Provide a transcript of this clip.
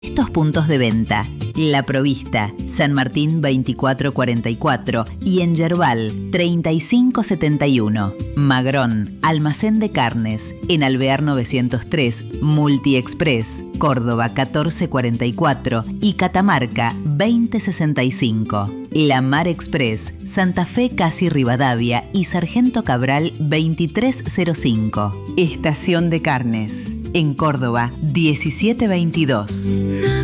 Estos puntos de venta: La Provista, San Martín 2444 y en Yerbal 3571. Magrón, Almacén de Carnes, en Alvear 903, Multiexpress, Córdoba 1444 y Catamarca 2065. La Mar Express, Santa Fe Casi Rivadavia y Sargento Cabral 2305. Estación de Carnes, en Córdoba 1722.